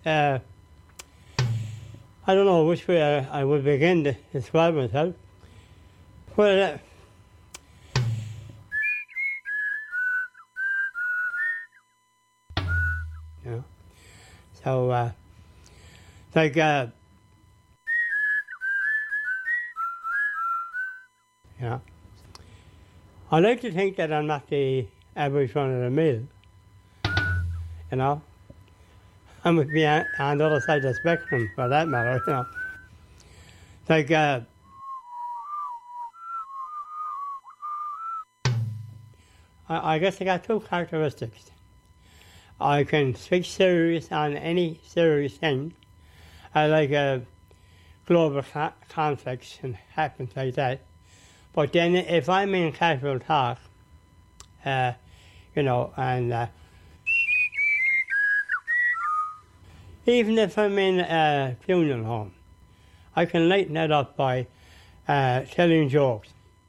I don't know which way I would begin to describe myself. Well, you know, so like you know, I like to think that I'm not the average one of the mill. You know, I would be on the other side of the spectrum for that matter. You know, like I guess I got two characteristics. I can speak serious on any serious thing. I like global conflicts and happens like that. But then if I'm in casual talk, you know, and even if I'm in a funeral home, I can lighten that up by telling jokes.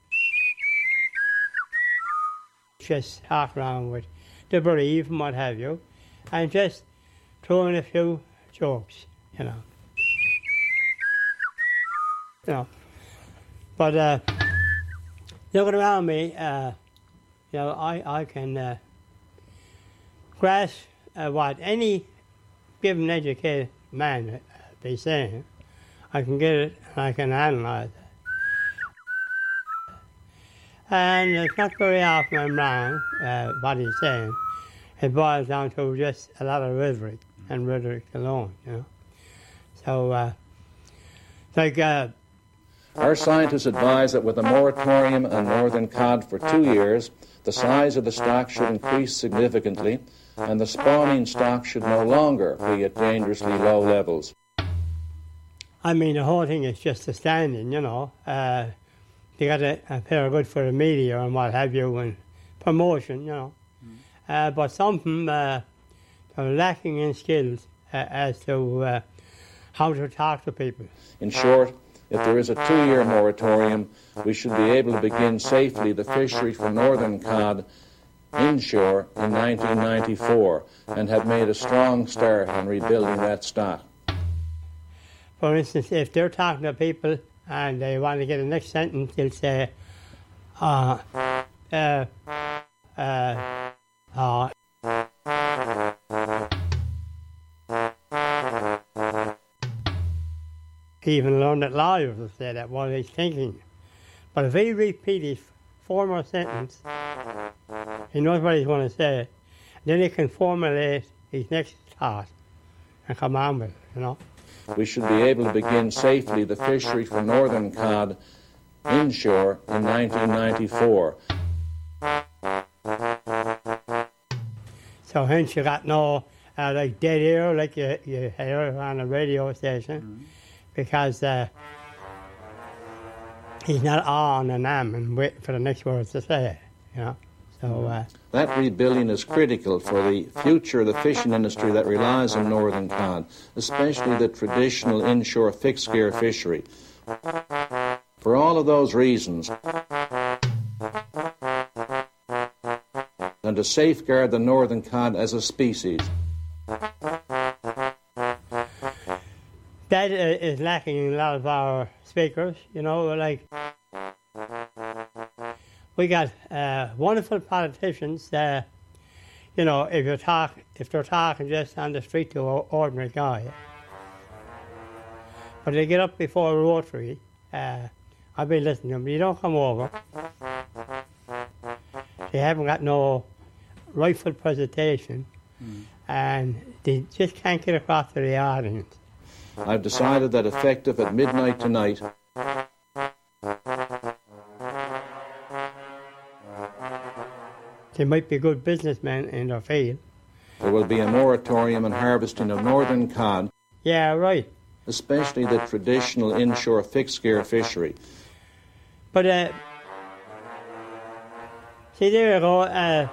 Just talk around with the bereaved and what have you, and just throw in a few jokes, you know. You know, but looking around me, you know, I can grasp what any given educated man be saying. I can get it and I can analyse it. And it's not very often I'm wrong what he's saying. It boils down to just a lot of rhetoric and rhetoric alone, you know. So, like our scientists advise that with a moratorium on northern cod for 2 years, the size of the stock should increase significantly, and the spawning stock should no longer be at dangerously low levels. I mean, the whole thing is just a standing, you know. They got to appear good for the media and what have you, and promotion, you know. But some of them are lacking in skills as to how to talk to people. In short, if there is a 2-year moratorium, we should be able to begin safely the fishery for northern cod inshore in 1994 and have made a strong start on rebuilding that stock. For instance, if they're talking to people and they want to get the next sentence, they'll say, even learned that lawyers will say that while he's thinking. But if he repeats his former sentence, he knows what he's going to say, then he can formulate his next thought and come on with it, you know. We should be able to begin safely the fishery for northern cod inshore in 1994. So hence you got no like dead air like you hear on a radio station, because he's not on and and waiting for the next words to say, you know. So that rebuilding is critical for the future of the fishing industry that relies on northern cod, especially the traditional inshore fixed gear fishery. For all of those reasons, and to safeguard the northern cod as a species. That is lacking in a lot of our speakers, you know, like we got wonderful politicians that, you know, if they're talking just on the street to an ordinary guy, but they get up before a rotary, I've been listening to them, you don't come over. They haven't got no rightful presentation, and they just can't get across to the audience. I've decided that effective at midnight tonight, they might be good businessmen in their field. There will be a moratorium on harvesting of northern cod. Yeah, right. Especially the traditional inshore fixed gear fishery. But see, there you go.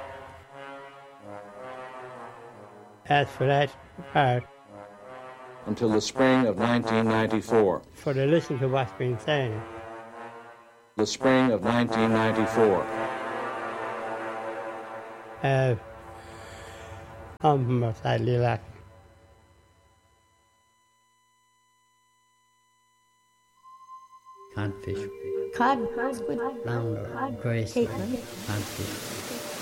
As for that part, until the spring of 1994. For to listen to what's been saying. The spring of 1994. I'm sadly lacking. Codfish. Cod, good. Flounder. Grayson. Caitlin. Codfish.